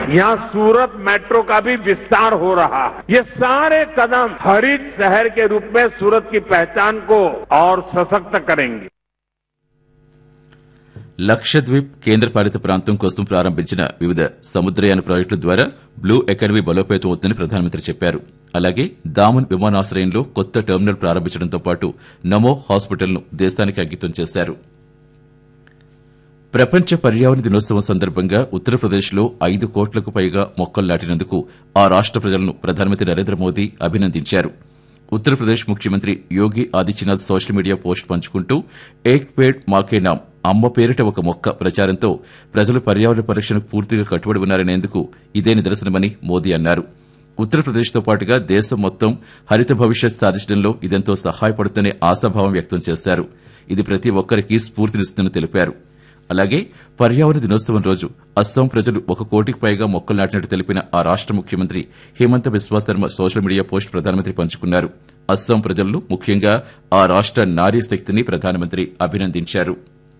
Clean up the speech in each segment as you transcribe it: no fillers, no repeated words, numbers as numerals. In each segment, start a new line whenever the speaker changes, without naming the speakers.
यहाँ सूरत मेट्रो का भी विस्तार हो रहा है। ये सारे कदम हरित शहर के रूप में सूरत की पहचान को और सशक्त करेंगे।
లక్షద్వీప్ కేంద్రపాలిత ప్రాంతం కోసం ప్రారంభించిన వివిధ సముద్రయాన ప్రాజెక్టుల ద్వారా బ్లూ ఎకానమీ బలోపేతం అవుతుందని ప్రధానమంత్రి చెప్పారు. అలాగే దామన్ విమానాశ్రయంలో కొత్త టెర్మినల్ ప్రారంభించడంతో పాటు నమో హాస్పిటల్ను దేశానికి అంకితం చేశారు. ప్రపంచ పర్యావరణ దినోత్సవం సందర్భంగా ఉత్తరప్రదేశ్లో 5 కోట్లకు పైగా మొక్కలు నాటినందుకు ఆ రాష్ట ప్రజలను ప్రధానమంత్రి నరేంద్ర మోదీ అభినందించారు. ఉత్తరప్రదేశ్ ముఖ్యమంత్రి Yogi Adityanath social media post పంచుకుంటూ ఏక్ పేడ్ మాకే నామ్ అమ్మ పేరిట ఒక మొక్క ప్రచారంతో ప్రజలు పర్యావరణ పరిరక్షణకు పూర్తిగా కట్టుబడి ఉన్నారనేందుకు ఇదే నిదర్శనమని మోదీ అన్నారు. ఉత్తరప్రదేశ్తో పాటుగా దేశం మొత్తం హరిత భవిష్యత్ సాధించడంలో ఇదెంతో సహాయపడుతుందనే ఆశాభావం వ్యక్తం చేశారు. ఇది ప్రతి ఒక్కరికి స్ఫూర్తినిస్తుందని తెలిపారు. అలాగే పర్యావరణ దినోత్సవం రోజు అస్సాం ప్రజలు 1 కోటికి పైగా మొక్కలు నాటినట్టు తెలిపిన ఆ రాష్ట ముఖ్యమంత్రి Himanta Biswa Sharma social media post ప్రధానమంత్రి పంచుకున్నారు. అస్సాం ప్రజలను ముఖ్యంగా ఆ రాష్ట నారీ శక్తిని ప్రధానమంత్రి అభినందించారు.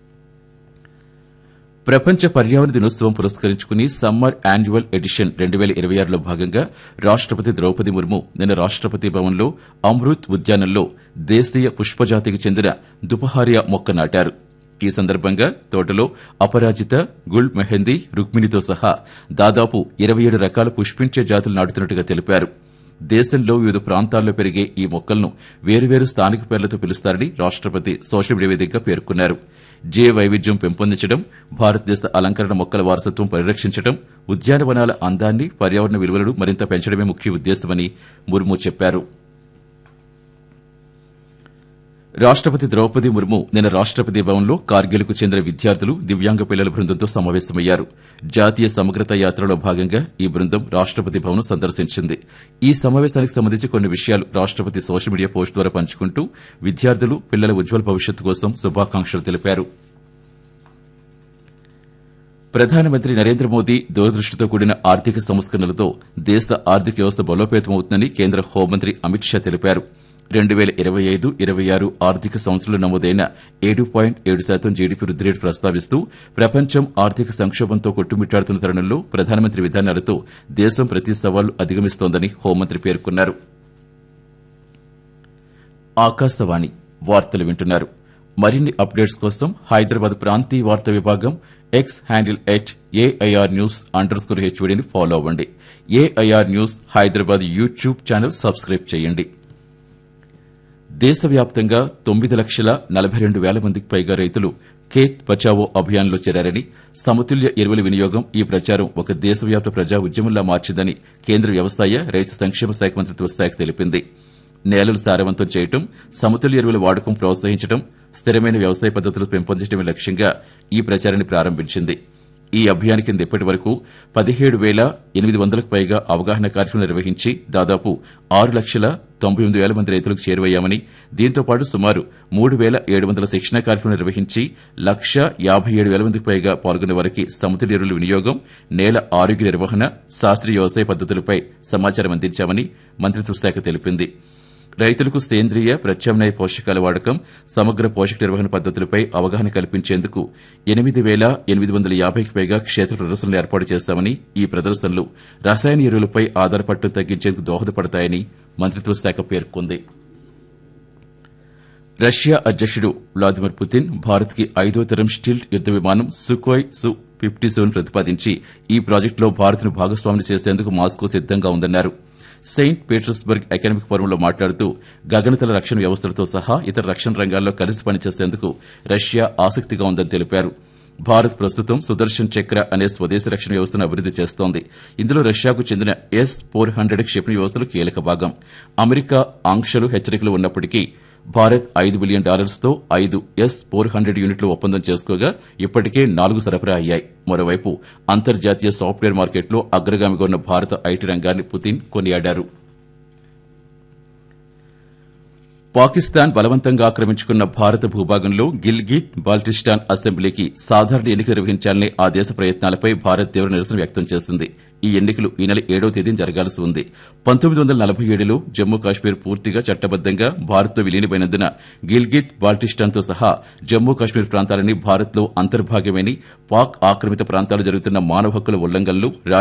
ప్రపంచ పర్యావరణ దినోత్సవం పురస్కరించుకుని సమ్మర్ యాన్యువల్ ఎడిషన్ 2026లో భాగంగా రాష్టపతి ద్రౌపది ముర్ము నిన్న రాష్టపతి భవన్లో అమృత్ ఉద్యానంలో దేశీయ పుష్పజాతికి చెందిన దుపహారియా మొక్క నాటారు. ఈ సందర్భంగా తోటలో అపరాజిత, గుల్ మెహందీ, రుక్మిణితో సహా దాదాపు 27 రకాల పుష్పించే జాతులు నాటుతున్నట్టుగా తెలిపారు. దేశంలో వివిధ ప్రాంతాల్లో పెరిగే ఈ మొక్కలను వేరువేరు స్థానిక పేర్లతో పిలుస్తారని రాష్టపతి సోషల్ మీడియా వేదికగా పేర్కొన్నారు. జీవ వైవిధ్యం పెంపొందించడం, భారతదేశ అలంకరణ మొక్కల వారసత్వం పరిరక్షించడం, ఉద్యానవనాల అందాన్ని, పర్యావరణ విలువలను మరింత పెంచడమే ముఖ్య ఉద్దేశమని ముర్ము చెప్పారు. రాష్టపతి ద్రౌపది ముర్ము నిన్న రాష్టపతి భవన్లో కార్గిల్కు చెందిన విద్యార్థులు, దివ్యాంగ పిల్లల బృందంతో సమావేశమయ్యారు. జాతీయ సమగ్రత యాత్రలో భాగంగా ఈ బృందం రాష్టపతి భవన్ సందర్శించింది. ఈ సమావేశానికి సంబంధించి కొన్ని విషయాలు రాష్టపతి సోషల్ మీడియా పోస్ట్ ద్వారా పంచుకుంటూ విద్యార్థులు, పిల్లల ఉజ్వల భవిష్యత్తు కోసం శుభాకాంక్షలు తెలిపారు. ప్రధానమంత్రి నరేంద్ర మోదీ దూరదృష్టితో కూడిన ఆర్థిక సంస్కరణలతో దేశ ఆర్థిక వ్యవస్థ బలోపేతమవుతుందని కేంద్ర హోంమంత్రి అమిత్ షా తెలిపారు. 2025-26 ఆర్థిక సంవత్సరంలో నమోదైన 7.7% జీడీపీ వృద్ది రేటు ప్రస్తావిస్తూ ప్రపంచం ఆర్థిక సంక్షోభంతో కొట్టుమిట్టాడుతున్న తరుణంలో ప్రధానమంత్రి విధానాలతో దేశం ప్రతి సవాలు అధిగమిస్తోందని హోంమంత్రి పేర్కొన్నారు. ఆకాశవాణి వార్తలు వింటున్నారు. మరిన్ని అప్డేట్స్ కోసం హైదరాబాద్ ప్రాంతీయ వార్తా విభాగం ఎక్స్ హ్యాండిల్ @AIR_News_HODని ఫాలో అవ్వండి. AIR news Hyderabad YouTube channel subscribe చేయండి. దేశవ్యాప్తంగా 9,42,000 మందికి పైగా రైతులు ఖేత్ బచావో అభియాన్లో చేరారని, సమతుల్య ఎరువుల వినియోగం ఈ ప్రచారం ఒక దేశవ్యాప్త ప్రజా ఉద్యమంలా మార్చిందని కేంద్ర వ్యవసాయ, రైతు సంక్షేమ శాఖ మంత్రిత్వ శాఖ తెలిపింది. నేలలు సారవంతం చేయడం, సమతుల్య ఎరువుల వాడకం ప్రోత్సహించడం, స్థిరమైన వ్యవసాయ పద్దతులు పెంపొందించడమే లక్ష్యంగా ఈ ప్రచారాన్ని ప్రారంభించింది. ఈ అభియాన్ కింద ఇప్పటి వరకు 17,800కు పైగా అవగాహన కార్యక్రమాలు నిర్వహించి దాదాపు 6,98,000 మంది రైతులకు చేరువయ్యామని, దీంతో పాటు సుమారు 3,700 శిక్షణ కార్యక్రమాలు నిర్వహించి 1,57,000 మందికి పైగా పాల్గొన్న వారికి సమతుల్య ఎరువుల వినియోగం, నేల ఆరోగ్య నిర్వహణ, శాస్త్రీయ వ్యవసాయ పద్దతులపై సమాచారం అందించామని మంత్రిత్వ శాఖ తెలిపింది. రైతులకు సేంద్రీయ, ప్రత్యామ్నాయ పోషకాల వాడకం, సమగ్ర పోషక నిర్వహణ పద్దతులపై అవగాహన కల్పించేందుకు 8,850కి పైగా క్షేత్ర ప్రదర్శనలు ఏర్పాటు చేశామని, ఈ ప్రదర్శనలు రసాయన ఎరువులపై ఆధారపడటం తగ్గించేందుకు దోహదపడతాయని మంత్రిత్వ శాఖ పేర్కొంది. రష్యా అధ్యకుడు వ్లాదిమిర్ పుతిన్ భారత్కి 5వ తరం స్టీల్త్ యుద్ద విమానం సుఖోయ్ Su-57 ప్రతిపాదించి ఈ ప్రాజెక్టులో భారత్ను భాగస్వామిని చేసేందుకు మాస్కో సిద్దంగా ఉందన్నారు. సెయింట్ పీటర్స్బర్గ్ ఎకనామిక్ ఫోరంలో మాట్లాడుతూ గగనతల రక్షణ వ్యవస్థలతో సహా ఇతర రక్షణ రంగాల్లో కలిసి పనిచేసేందుకు రష్యా ఆసక్తిగా ఉందని తెలిపారు. భారత్ ప్రస్తుతం సుదర్శన్ చక్ర అనే స్వదేశీ రక్షణ వ్యవస్థను అభివృద్ది చేస్తోంది. ఇందులో రష్యాకు చెందిన S-400 క్షిపణి వ్యవస్థలు కీలక భాగం. అమెరికా ఆంక్షలు, హెచ్చరికలు ఉన్నప్పటికీ భారత్ $5 బిలియన్ తో 5 S-400 యూనిట్లు ఒప్పందం చేసుకోగా ఇప్పటికే 4 సరఫరా అయ్యాయి. మరోవైపు అంతర్జాతీయ సాఫ్ట్వేర్ మార్కెట్లో అగ్రగామిగా ఉన్న భారత ఐటీ రంగాన్ని పుతిన్ కొనియాడారు. పాకిస్తాన్ బలవంతంగా ఆక్రమించుకున్న భారత భూభాగంలో గిల్గిట్ బాల్టిస్టాన్ అసెంబ్లీకి సాధారణ ఎన్నికలు నిర్వహించాలనే ఆ దేశ ప్రయత్నాలపై భారత్ తీవ్ర నిరసన వ్యక్తం చేసింది. ఈ ఎన్నికలు ఈ నెల 7వ తేదీన జరగాల్సి ఉంది. 1947లో జమ్మూ కాశ్మీర్ పూర్తిగా చట్టబద్దంగా భారత్తో విలీనమైనందున గిల్గిట్ బాల్టిస్టాన్తో సహా జమ్మూ కాశ్మీర్ ప్రాంతాలన్నీ భారత్లో అంతర్భాగమని, పాక్ ఆక్రమిత ప్రాంతాలు జరుగుతున్న మానవ హక్కుల ఉల్లంఘనలు,